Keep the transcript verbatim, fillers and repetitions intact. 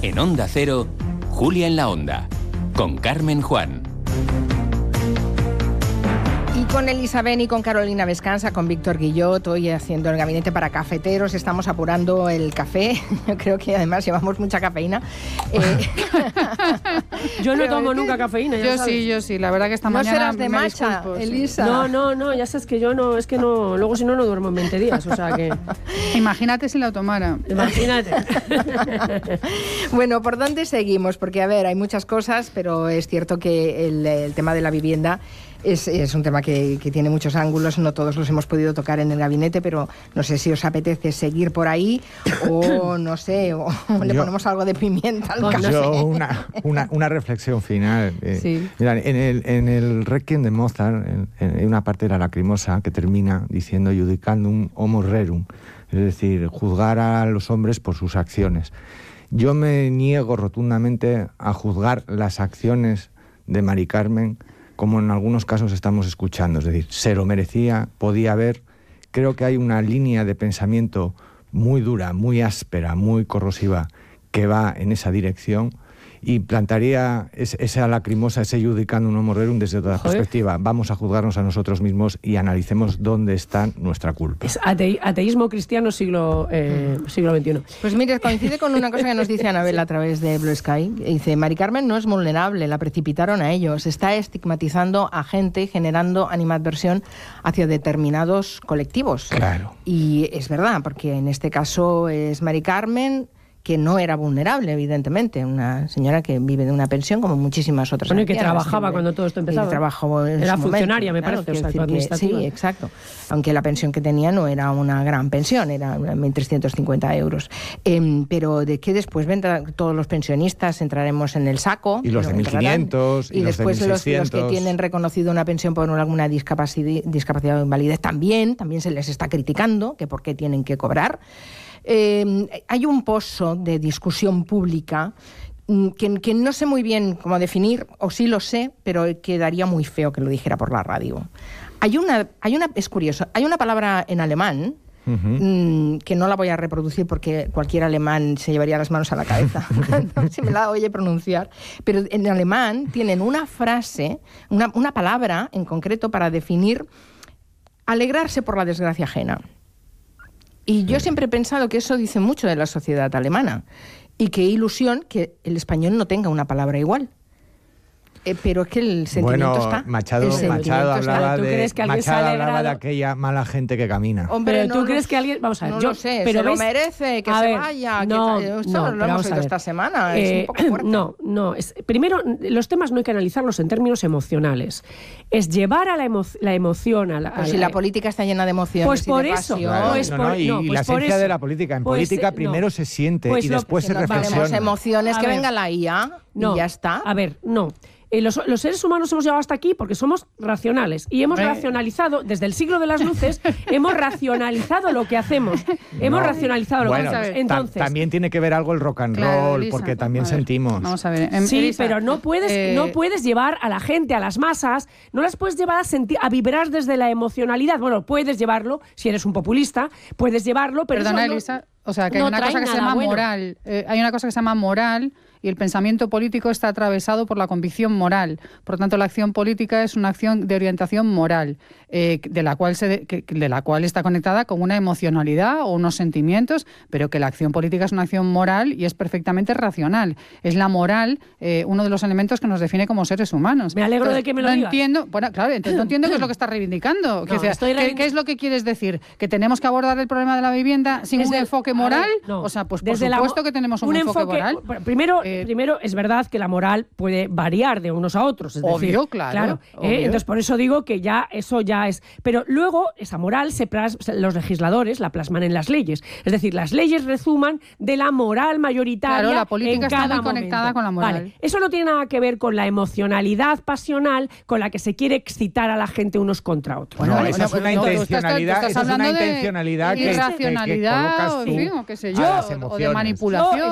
En Onda Cero, Julia en la Onda, con Carmen Juan. Y con Elisa Ben y con Carolina Vescanza, con Víctor Guillot, hoy haciendo el gabinete para cafeteros, estamos apurando el café. Yo creo que además llevamos mucha cafeína. Eh... yo no tomo nunca cafeína, ya Yo sabes. sí, yo sí, la verdad que esta ¿No mañana serás de me matcha, disculpo, sí. Elisa? No, no, no, ya sabes que yo no, es que no, luego si no, no duermo en veinte días, o sea que... Imagínate si la tomara. Imagínate. Bueno, ¿por dónde seguimos? Porque, a ver, hay muchas cosas, pero es cierto que el, el tema de la vivienda es, es un tema que, que tiene muchos ángulos, no todos los hemos podido tocar en el gabinete, pero no sé si os apetece seguir por ahí o, no sé, o le yo, ponemos algo de pimienta al café. Yo una, una, una reflexión final. Eh, Sí. Mira, en el, en el Requiem de Mozart, en, en una parte de la Lacrimosa que termina diciendo judicandum homo rerum, es decir, juzgar a los hombres por sus acciones. Yo me niego rotundamente a juzgar las acciones de Mari Carmen como en algunos casos estamos escuchando, es decir, se lo merecía, podía haber. Creo que hay una línea de pensamiento muy dura, muy áspera, muy corrosiva que va en esa dirección y plantaría esa lacrimosa, ese judicandum homo rerum desde otra Joder. perspectiva. Vamos a juzgarnos a nosotros mismos y analicemos dónde está nuestra culpa. Es ate- ateísmo cristiano siglo, eh, siglo veintiuno. Pues mire, coincide con una cosa que nos dice Anabel a través de Blue Sky. Dice, Mari Carmen no es vulnerable, la precipitaron a ellos. Está estigmatizando a gente, generando animadversión hacia determinados colectivos. Claro. Y es verdad, porque en este caso es Mari Carmen, que no era vulnerable, evidentemente, una señora que vive de una pensión como muchísimas otras. Bueno, y que ancianas, trabajaba que- cuando todo esto empezaba. y que trabajó en Era su funcionaria, momento, me parece, quiero o sea, decir que- administrativa. sí, exacto. Aunque la pensión que tenía no era una gran pensión, era mil trescientos cincuenta euros. Eh, pero de que después vendrán todos los pensionistas, entraremos en el saco. Y los de pero mil quinientos, entrarán. Y, y los de después mil los, los que seiscientos. tienen reconocido una pensión por alguna discapacidad, discapacidad o invalidez también, también se les está criticando que por qué tienen que cobrar. Eh, hay un pozo de discusión pública mm, que, que no sé muy bien cómo definir, o sí lo sé, pero quedaría muy feo que lo dijera por la radio. Hay una, hay una, es curioso, hay una palabra en alemán Ujú. mm, que no la voy a reproducir porque cualquier alemán se llevaría las manos a la cabeza si me la oye pronunciar, pero en alemán tienen una frase, una, una palabra en concreto para definir alegrarse por la desgracia ajena. Y yo siempre he pensado que eso dice mucho de la sociedad alemana. Y qué ilusión que el español no tenga una palabra igual. Eh, pero es que el sentimiento Bueno, está. Machado, el sentimiento Machado está. hablaba, ¿Tú de, crees que alguien se ha Machado hablaba de alegrado? aquella mala gente que camina. Hombre, Pero no tú lo- crees que alguien... Vamos a ver, no yo... lo sé, pero se lo ¿ves? merece, que A se ver, vaya. no, que tal. Esto no, lo pero hemos vamos a oído ver. esta semana, es Eh, un poco fuerte. No, no. Es, primero, los temas no hay que analizarlos en términos emocionales. Es llevar a la, emo- la emoción a la... Pues a si la- la política está llena de emociones Pues y por de eso, pasión. Claro, pues no, por- no, y, no, y pues la por esencia eso. de la política. En Pues, política eh, primero no. se siente Pues y lo- después se no, vamos, reflexiona. Tenemos emociones, A que ver. venga la I A No, y ya está. A ver, no. Eh, los, los seres humanos hemos llegado hasta aquí porque somos racionales y hemos Hombre. racionalizado, desde el siglo de las luces, hemos racionalizado lo que hacemos. Hemos No. racionalizado lo Bueno, que hacemos. ta- Entonces, también tiene que ver algo el rock and Claro, roll, Elisa, porque también a ver, sentimos. Vamos a ver. em, sí, Elisa, pero no puedes, eh, no puedes llevar a la gente, a las masas, no las puedes llevar a sentir, a vibrar desde la emocionalidad. Bueno, puedes llevarlo, si eres un populista, puedes llevarlo, pero Perdona, eso no- Elisa, o sea, que no hay una trae cosa que se nada llama bueno. moral. Eh, hay una cosa que se llama moral y el pensamiento político está atravesado por la convicción moral. Por lo tanto, la acción política es una acción de orientación moral, eh, de la cual se de, que, de la cual está conectada con una emocionalidad o unos sentimientos, pero que la acción política es una acción moral y es perfectamente racional. Es la moral eh, uno de los elementos que nos define como seres humanos. Me alegro de que me lo no digas. entiendo, bueno, claro, entonces no entiendo qué es lo que estás reivindicando. Que No, sea, estoy ¿qué, reivindic- qué es lo que quieres decir? ¿Que tenemos que abordar el problema de la vivienda sin Desde un el- enfoque a moral? ver, no. O sea, pues por Desde la supuesto mo- que tenemos un, enfoque, moral. Primero, Eh, primero, es verdad que la moral puede variar de unos a otros. Es Obvio, decir, claro, ¿eh? obvio. Entonces, por eso digo que ya eso ya es... Pero luego, esa moral, se plas- los legisladores la plasman en las leyes. Es decir, las leyes resuman de la moral mayoritaria. Claro, la política en está cada muy conectada momento. con la moral. Vale, eso no tiene nada que ver con la emocionalidad pasional con la que se quiere excitar a la gente unos contra otros. No, Bueno, esa bueno, es una no, tú estás- intencionalidad, tú estás esa es una hablando de intencionalidad que, que- que irracionalidad, colocas o, en tú fin, o qué sé a yo, las o de emociones. manipulación. No,